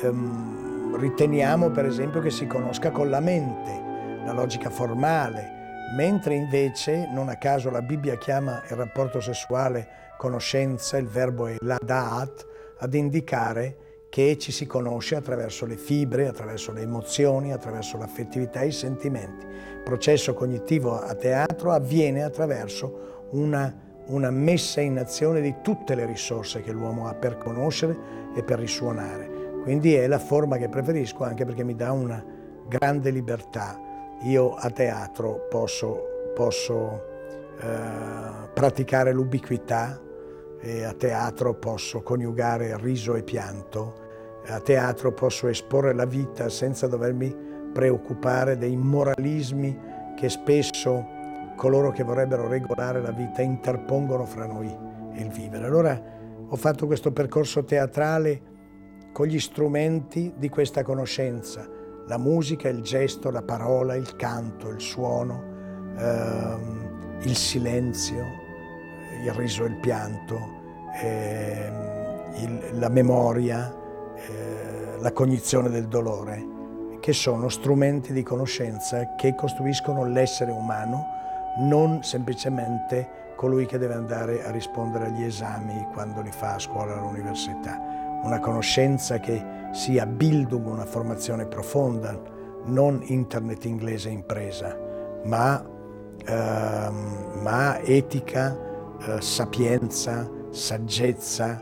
riteniamo per esempio che si conosca con la mente, la logica formale, mentre invece, non a caso la Bibbia chiama il rapporto sessuale conoscenza, il verbo è ladat, ad indicare che ci si conosce attraverso le fibre, attraverso le emozioni, attraverso l'affettività e i sentimenti. Il processo cognitivo a teatro avviene attraverso una messa in azione di tutte le risorse che l'uomo ha per conoscere e per risuonare. Quindi è la forma che preferisco, anche perché mi dà una grande libertà. Io a teatro posso praticare l'ubiquità, e a teatro posso coniugare riso e pianto, a teatro posso esporre la vita senza dovermi preoccupare dei moralismi che spesso coloro che vorrebbero regolare la vita interpongono fra noi e il vivere. Allora ho fatto questo percorso teatrale con gli strumenti di questa conoscenza, la musica, il gesto, la parola, il canto, il suono, il silenzio, il riso e il pianto, la memoria, la cognizione del dolore, che sono strumenti di conoscenza che costruiscono l'essere umano, non semplicemente colui che deve andare a rispondere agli esami quando li fa a scuola all'università. Una conoscenza che sia Bildung, una formazione profonda, non internet inglese impresa, ma etica, sapienza, saggezza,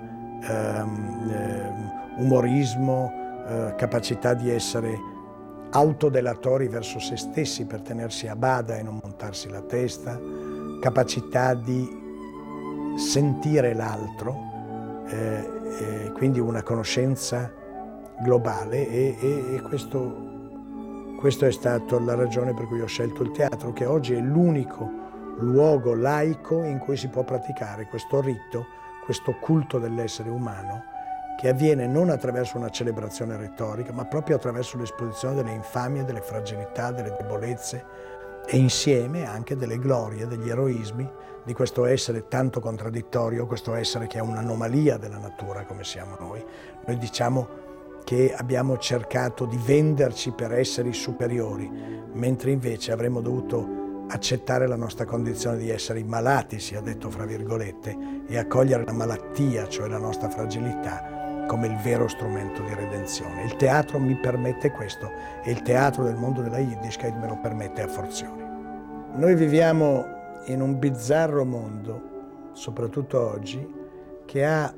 umorismo, capacità di essere autodelatori verso se stessi per tenersi a bada e non montarsi la testa, capacità di sentire l'altro, quindi una conoscenza globale e questo è stato la ragione per cui ho scelto il teatro, che oggi è l'unico luogo laico in cui si può praticare questo rito, questo culto dell'essere umano, che avviene non attraverso una celebrazione retorica, ma proprio attraverso l'esposizione delle infamie, delle fragilità, delle debolezze e insieme anche delle glorie, degli eroismi di questo essere tanto contraddittorio, questo essere che è un'anomalia della natura come siamo noi. Noi diciamo che abbiamo cercato di venderci per esseri superiori, mentre invece avremmo dovuto accettare la nostra condizione di esseri malati, sia detto fra virgolette, e accogliere la malattia, cioè la nostra fragilità, come il vero strumento di redenzione. Il teatro mi permette questo e il teatro del mondo della Yiddishkeit me lo permette a forzioni. Noi viviamo in un bizzarro mondo, soprattutto oggi, che ha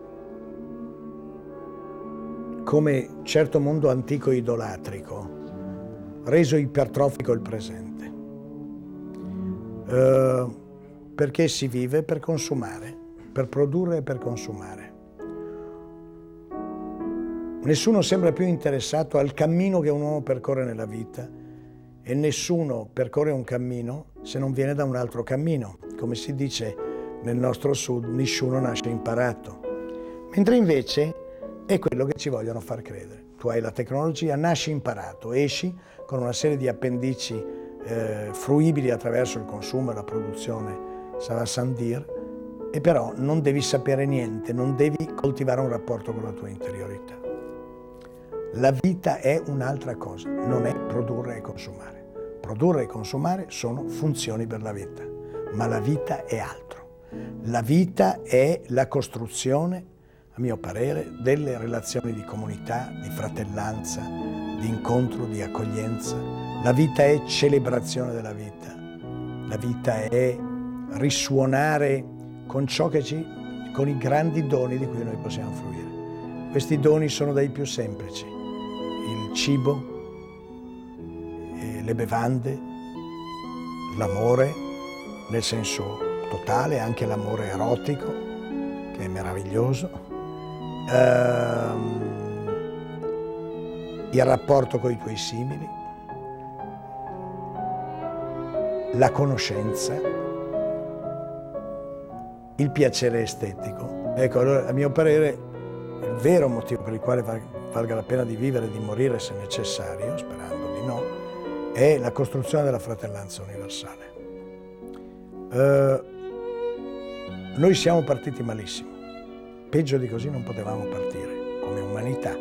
come certo mondo antico idolatrico reso ipertrofico il presente. Perché si vive per consumare, per produrre e per consumare. Nessuno sembra più interessato al cammino che un uomo percorre nella vita e nessuno percorre un cammino se non viene da un altro cammino. Come si dice nel nostro sud, nessuno nasce imparato. Mentre invece è quello che ci vogliono far credere. Tu hai la tecnologia, nasci imparato, esci con una serie di appendici fruibili attraverso il consumo e la produzione, sarà sandir, e però non devi sapere niente, non devi coltivare un rapporto con la tua interiorità. La vita è un'altra cosa, non è produrre e consumare. Produrre e consumare sono funzioni per la vita, ma la vita è altro. La vita è la costruzione, a mio parere, delle relazioni di comunità, di fratellanza, di incontro, di accoglienza. La vita è celebrazione della vita. La vita è risuonare con ciò con i grandi doni di cui noi possiamo fruire. Questi doni sono dai più semplici: il cibo, le bevande, l'amore nel senso totale, anche l'amore erotico, che è meraviglioso, il rapporto con i tuoi simili, la conoscenza, il piacere estetico. Ecco, allora, a mio parere, il vero motivo per il quale valga la pena di vivere e di morire se necessario, sperando di no, è la costruzione della fratellanza universale. Noi siamo partiti malissimo, peggio di così non potevamo partire come umanità.